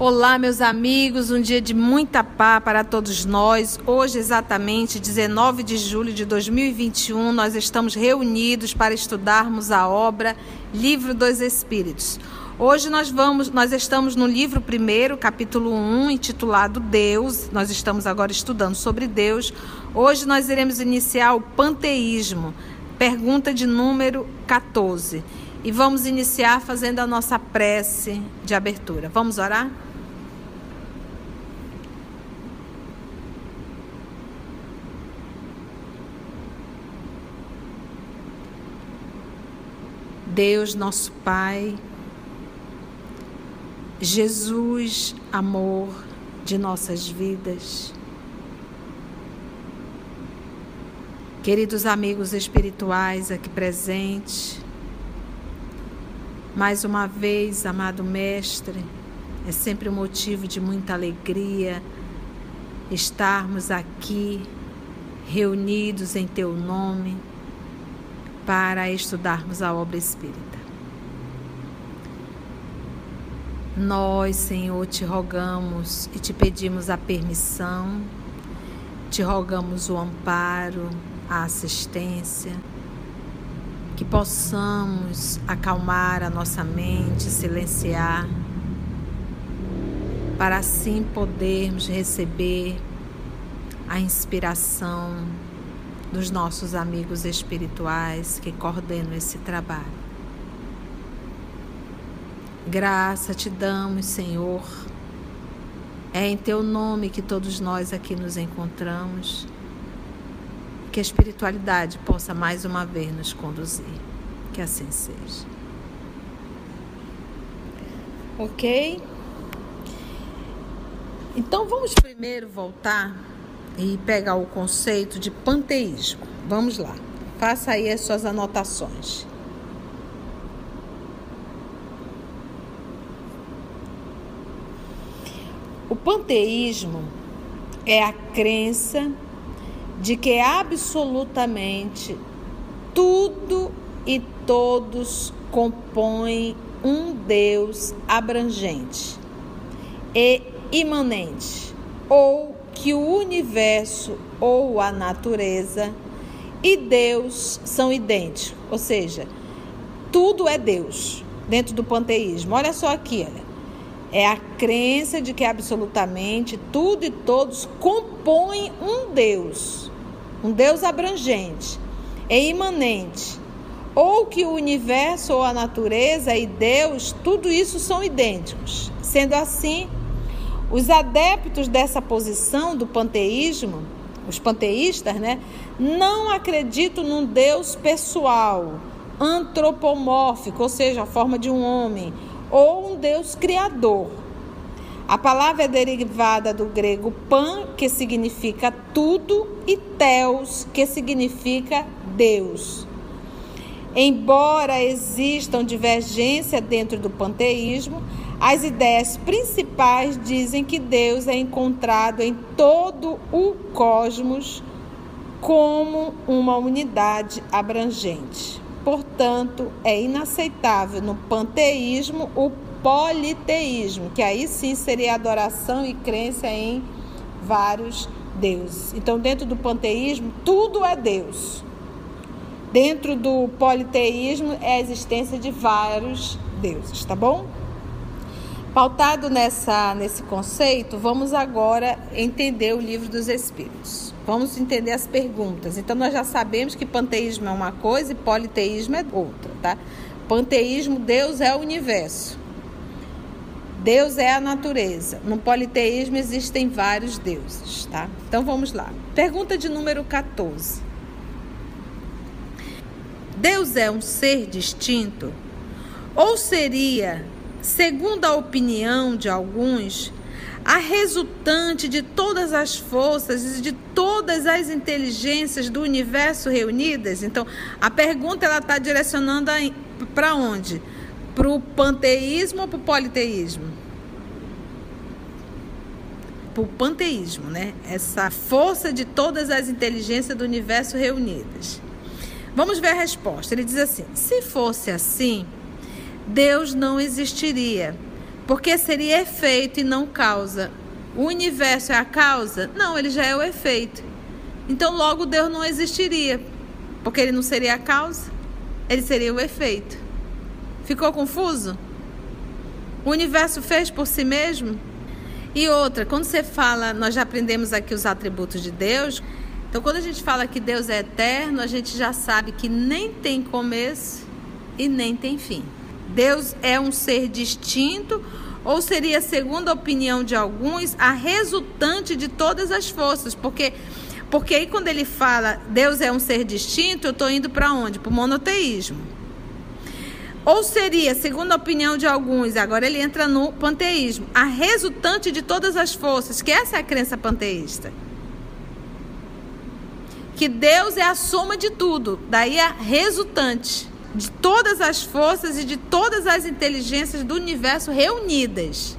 Olá, meus amigos, um dia de muita paz para todos nós. Hoje, exatamente 19 de julho de 2021, nós estamos reunidos para estudarmos a obra Livro dos Espíritos. Hoje nós estamos no livro 1, capítulo 1, intitulado Deus. Nós estamos agora estudando sobre Deus. Hoje nós iremos iniciar o panteísmo, pergunta de número 14. E vamos iniciar fazendo a nossa prece de abertura. Vamos orar? Deus, nosso Pai, Jesus, amor de nossas vidas, queridos amigos espirituais aqui presentes, mais uma vez, amado Mestre, é sempre um motivo de muita alegria estarmos aqui reunidos em Teu nome para estudarmos a obra espírita. Nós, Senhor, te rogamos e te pedimos a permissão, te rogamos o amparo, a assistência, que possamos acalmar a nossa mente, silenciar, para assim podermos receber a inspiração dos nossos amigos espirituais que coordenam esse trabalho. Graça te damos, Senhor. É em Teu nome que todos nós aqui nos encontramos. Que a espiritualidade possa mais uma vez nos conduzir. Que assim seja. Ok? Então vamos primeiro voltar e pegar o conceito de panteísmo. Vamos lá. Faça aí as suas anotações. O panteísmo é a crença de que absolutamente tudo e todos compõem um Deus abrangente e imanente, ou que o universo ou a natureza e Deus são idênticos, ou seja, tudo é Deus dentro do panteísmo. Olha só aqui, olha. É a crença de que absolutamente tudo e todos compõem um Deus abrangente e imanente, ou que o universo ou a natureza e Deus, tudo isso são idênticos. Sendo assim, os adeptos dessa posição do panteísmo, os panteístas, não acreditam num Deus pessoal, antropomórfico, ou seja, a forma de um homem, ou um Deus criador. A palavra é derivada do grego pan, que significa tudo, e theos, que significa Deus. Embora existam divergências dentro do panteísmo, as ideias principais dizem que Deus é encontrado em todo o cosmos como uma unidade abrangente. Portanto, é inaceitável no panteísmo o politeísmo, que aí sim seria adoração e crença em vários deuses. Então, dentro do panteísmo, tudo é Deus. Dentro do politeísmo, é a existência de vários deuses, tá bom? Pautado nesse conceito, vamos agora entender o Livro dos Espíritos. Vamos entender as perguntas. Então, nós já sabemos que panteísmo é uma coisa e politeísmo é outra, tá? Panteísmo, Deus é o universo. Deus é a natureza. No politeísmo existem vários deuses, tá? Então, vamos lá. Pergunta de número 14. Deus é um ser distinto? Ou seria, segundo a opinião de alguns, a resultante de todas as forças e de todas as inteligências do universo reunidas? Então, a pergunta está direcionando para onde? Para o panteísmo ou para o politeísmo? Para o panteísmo, Essa força de todas as inteligências do universo reunidas. Vamos ver a resposta. Ele diz assim: se fosse assim, Deus não existiria, Porque seria efeito e não causa. O universo é a causa? Não, ele já é o efeito. Então logo Deus não existiria, porque ele não seria a causa, ele seria o efeito. Ficou confuso? O universo fez por si mesmo? E outra, quando você fala, nós já aprendemos aqui os atributos de Deus. Então quando a gente fala que Deus é eterno, a gente já sabe que nem tem começo e nem tem fim. Deus é um ser distinto, ou seria, segundo a opinião de alguns, a resultante de todas as forças. Porque aí quando ele fala Deus é um ser distinto, eu estou indo para onde? Para o monoteísmo. Ou seria, segundo a opinião de alguns, agora ele entra no panteísmo, a resultante de todas as forças, que essa é a crença panteísta. Que Deus é a soma de tudo, daí a resultante de todas as forças e de todas as inteligências do universo reunidas.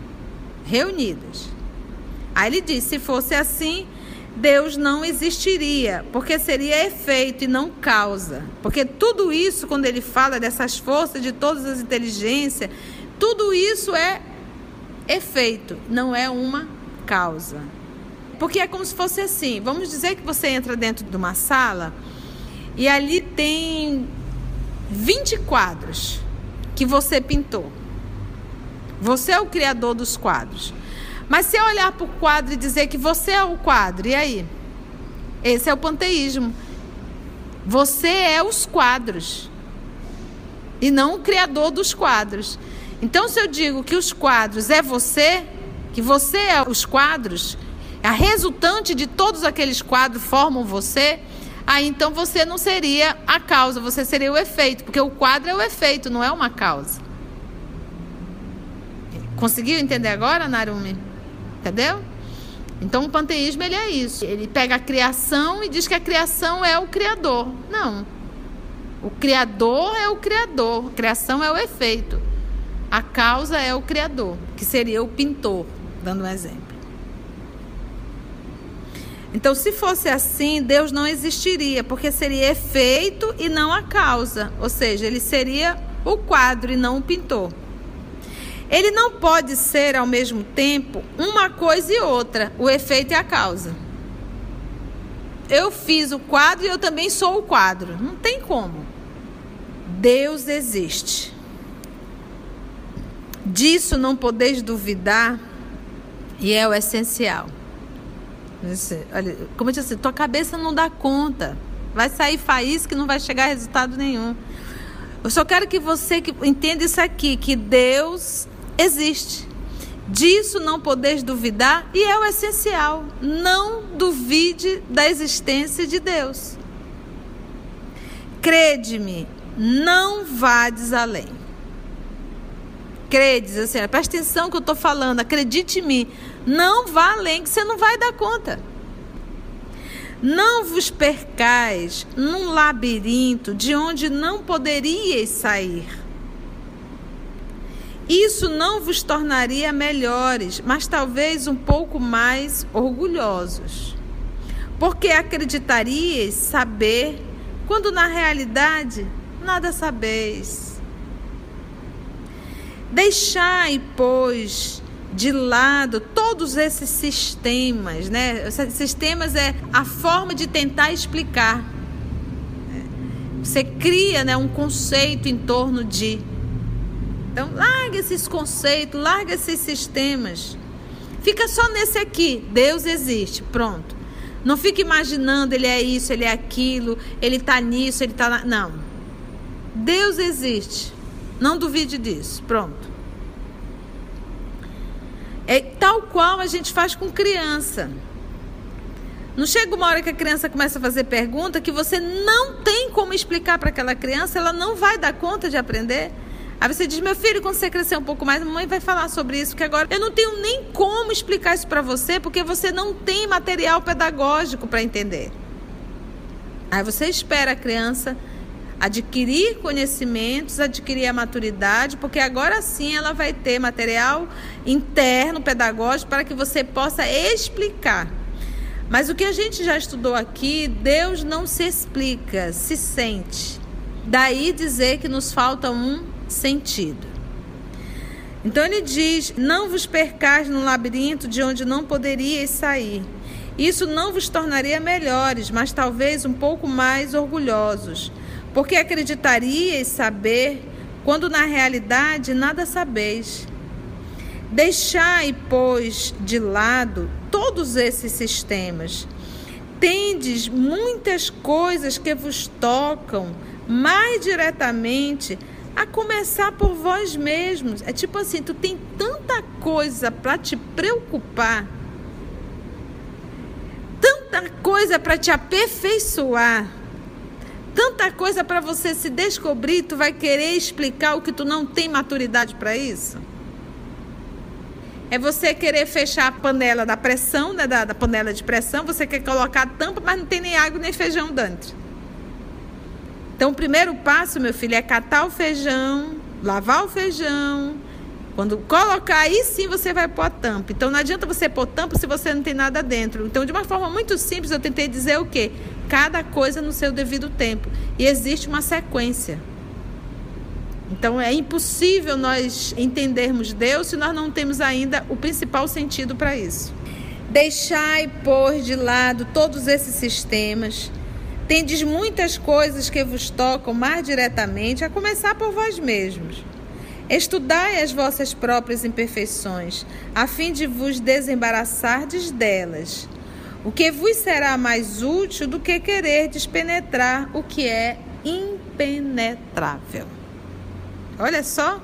Aí ele diz, se fosse assim, Deus não existiria, porque seria efeito e não causa. Porque tudo isso, quando ele fala dessas forças, de todas as inteligências, tudo isso é efeito, não é uma causa. Porque é como se fosse assim, vamos dizer que você entra dentro de uma sala e ali tem 20 quadros que você pintou. Você é o criador dos quadros. Mas se eu olhar para o quadro e dizer que você é o quadro, e aí? Esse é o panteísmo. Você é os quadros e não o criador dos quadros. Então, se eu digo que os quadros é você, que você é os quadros, a resultante de todos aqueles quadros formam você, aí então você não seria a causa, você seria o efeito, porque o quadro é o efeito, não é uma causa. Conseguiu entender agora, Narumi? Entendeu? Então o panteísmo ele é isso. Ele pega a criação e diz que a criação é o criador. Não. O criador é o criador. A criação é o efeito. A causa é o criador, que seria o pintor, dando um exemplo. Então, se fosse assim, Deus não existiria, porque seria efeito e não a causa. Ou seja, ele seria o quadro e não o pintor. Ele não pode ser, ao mesmo tempo, uma coisa e outra, o efeito e a causa. Eu fiz o quadro e eu também sou o quadro. Não tem como. Deus existe. Disso não podeis duvidar, e é o essencial. Olha, como eu disse, tua cabeça não dá conta. Vai sair faísca que não vai chegar a resultado nenhum. Eu só quero que você entenda isso aqui, que Deus existe. Disso não podeis duvidar, e é o essencial. Não duvide da existência de Deus. Crede-me, não vades além. Credes, assim, presta atenção que eu estou falando, acredite em mim. Não vá além, que você não vai dar conta. Não vos percais num labirinto de onde não poderíeis sair. Isso não vos tornaria melhores, mas talvez um pouco mais orgulhosos. Porque acreditaríeis saber, quando na realidade nada sabeis. Deixai, pois, de lado todos esses sistemas, né? Esses sistemas é a forma de tentar explicar. Você cria, né, um conceito em torno de. Então, larga esses conceitos, larga esses sistemas. Fica só nesse aqui. Deus existe, pronto. Não fica imaginando, ele é isso, ele é aquilo, ele está nisso, ele está lá. Não. Deus existe. Não duvide disso, pronto. É tal qual a gente faz com criança. Não chega uma hora que a criança começa a fazer pergunta que você não tem como explicar para aquela criança, ela não vai dar conta de aprender. Aí você diz, meu filho, quando você crescer um pouco mais, a mamãe vai falar sobre isso, que agora eu não tenho nem como explicar isso para você, porque você não tem material pedagógico para entender. Aí você espera a criança adquirir conhecimentos, adquirir a maturidade, porque agora sim ela vai ter material interno, pedagógico, para que você possa explicar. Mas o que a gente já estudou aqui, Deus não se explica, se sente. Daí dizer que nos falta um sentido. Então ele diz: não vos percais no labirinto de onde não poderíeis sair. Isso não vos tornaria melhores, mas talvez um pouco mais orgulhosos, porque acreditaríeis saber, quando na realidade nada sabeis. Deixai, pois, de lado todos esses sistemas. Tendes muitas coisas que vos tocam mais diretamente, a começar por vós mesmos. É tipo assim, tu tem tanta coisa para te preocupar, tanta coisa para te aperfeiçoar, tanta coisa para você se descobrir, tu vai querer explicar o que tu não tem maturidade para isso? É você querer fechar a panela da pressão, né, da panela de pressão, você quer colocar a tampa, mas não tem nem água nem feijão dentro. Então, o primeiro passo, meu filho, é catar o feijão, lavar o feijão. Quando colocar, aí sim você vai pôr a tampa. Então, não adianta você pôr tampa se você não tem nada dentro. Então, de uma forma muito simples, eu tentei dizer o quê? Cada coisa no seu devido tempo. E existe uma sequência. Então, é impossível nós entendermos Deus se nós não temos ainda o principal sentido para isso. Deixai, pois, de lado todos esses sistemas. Tendes muitas coisas que vos tocam mais diretamente, a começar por vós mesmos. Estudai as vossas próprias imperfeições, a fim de vos desembaraçardes delas. O que vos será mais útil do que quererdes penetrar o que é impenetrável. Olha só.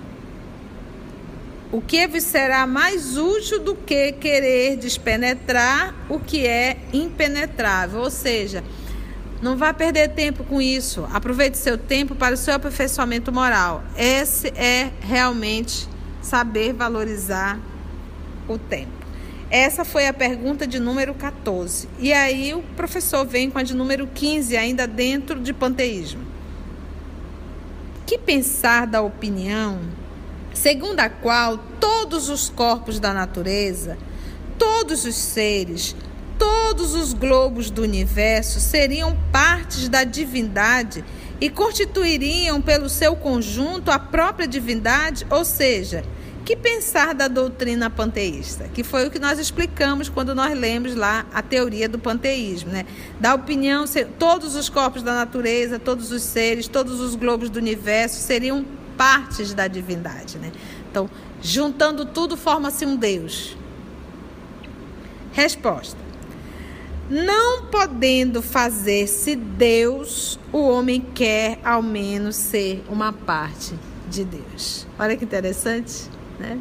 O que vos será mais útil do que quererdes penetrar o que é impenetrável. Ou seja, não vá perder tempo com isso. Aproveite seu tempo para o seu aperfeiçoamento moral. Esse é realmente saber valorizar o tempo. Essa foi a pergunta de número 14. E aí o professor vem com a de número 15, ainda dentro de panteísmo. Que pensar da opinião segundo a qual todos os corpos da natureza, todos os seres, todos os globos do universo seriam partes da divindade e constituiriam pelo seu conjunto a própria divindade? Ou seja, que pensar da doutrina panteísta? Que foi o que nós explicamos quando nós lemos lá a teoria do panteísmo, né? Da opinião, todos os corpos da natureza, todos os seres, todos os globos do universo seriam partes da divindade, né? Então, juntando tudo, forma-se um Deus. Resposta: não podendo fazer-se Deus, o homem quer ao menos ser uma parte de Deus. Olha que interessante, né?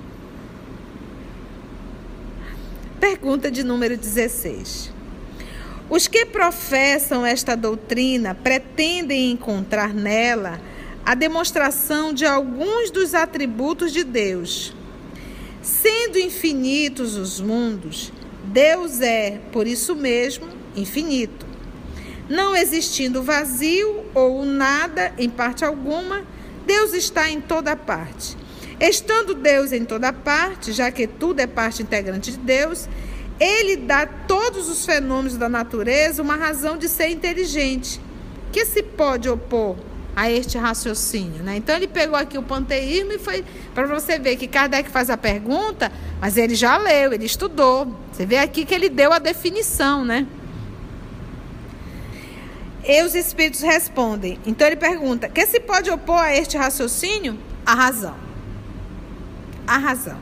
Pergunta de número 16. Os que professam esta doutrina pretendem encontrar nela a demonstração de alguns dos atributos de Deus. Sendo infinitos os mundos, Deus é, por isso mesmo, infinito. Não existindo vazio ou nada em parte alguma, Deus está em toda parte. Estando Deus em toda parte, já que tudo é parte integrante de Deus, Ele dá a todos os fenômenos da natureza uma razão de ser inteligente, que se pode opor a este raciocínio, né? Então ele pegou aqui o panteísmo e foi para você ver que Kardec faz a pergunta, mas ele já leu, ele estudou. Você vê aqui que ele deu a definição, né? E os espíritos respondem. Então ele pergunta: que se pode opor a este raciocínio? A razão. A razão.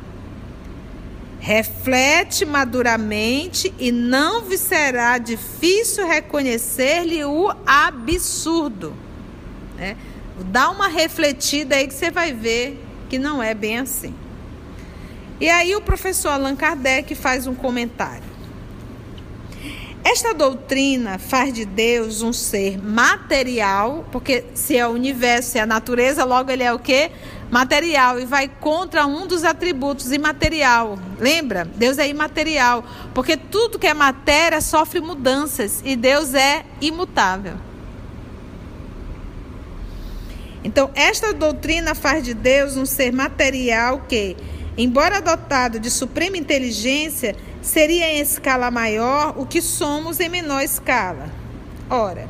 Reflete maduramente e não vos será difícil reconhecer-lhe o absurdo. Dá uma refletida aí que você vai ver que não é bem assim. E aí o professor Allan Kardec faz um comentário. Esta doutrina faz de Deus um ser material, porque se é o universo, se é a natureza, logo ele é o quê? Material, e vai contra um dos atributos, imaterial. Lembra? Deus é imaterial, porque tudo que é matéria sofre mudanças e Deus é imutável. Então, esta doutrina faz de Deus um ser material que, embora dotado de suprema inteligência, seria em escala maior o que somos em menor escala. Ora,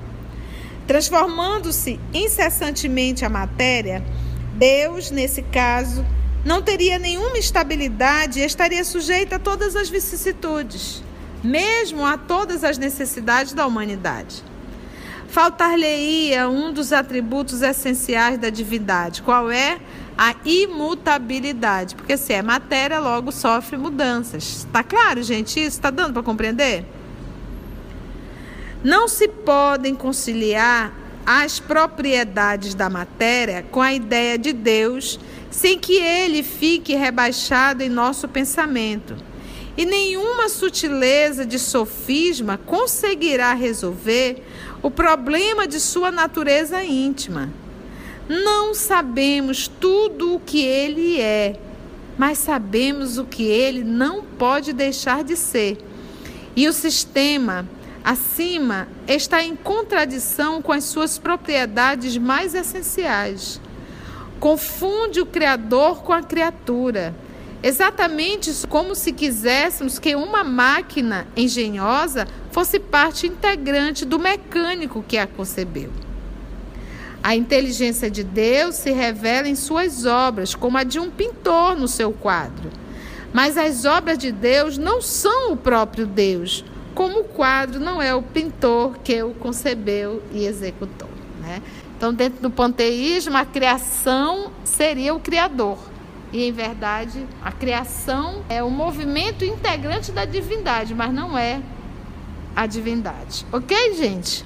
transformando-se incessantemente a matéria, Deus, nesse caso, não teria nenhuma estabilidade e estaria sujeita a todas as vicissitudes, mesmo a todas as necessidades da humanidade. Faltar-lhe-ia um dos atributos essenciais da divindade. Qual é? A imutabilidade. Porque se é matéria, logo sofre mudanças. Está claro, gente? Isso está dando para compreender? Não se podem conciliar as propriedades da matéria com a ideia de Deus, sem que ele fique rebaixado em nosso pensamento. E nenhuma sutileza de sofisma conseguirá resolver o problema de sua natureza íntima. Não sabemos tudo o que ele é, mas sabemos o que ele não pode deixar de ser. E o sistema acima está em contradição com as suas propriedades mais essenciais. Confunde o Criador com a criatura. Exatamente como se quiséssemos que uma máquina engenhosa fosse parte integrante do mecânico que a concebeu. A inteligência de Deus se revela em suas obras, como a de um pintor no seu quadro. Mas as obras de Deus não são o próprio Deus, como o quadro não é o pintor que o concebeu e executou, né? Então, dentro do panteísmo, a criação seria o Criador. E, em verdade, a criação é o movimento integrante da divindade, mas não é a divindade. Ok, gente?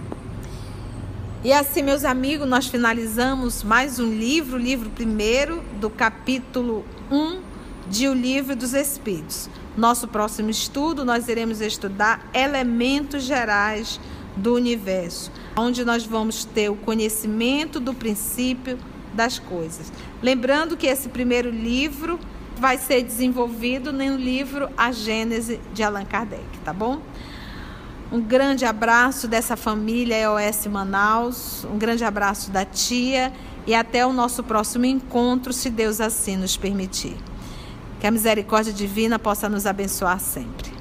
E assim, meus amigos, nós finalizamos mais um livro, o livro primeiro do capítulo 1 de O Livro dos Espíritos. Nosso próximo estudo, nós iremos estudar elementos gerais do universo, onde nós vamos ter o conhecimento do princípio das coisas. Lembrando que esse primeiro livro vai ser desenvolvido no livro A Gênese de Allan Kardec, tá bom? Um grande abraço dessa família EOS Manaus, um grande abraço da tia e até o nosso próximo encontro, se Deus assim nos permitir. Que a misericórdia divina possa nos abençoar sempre.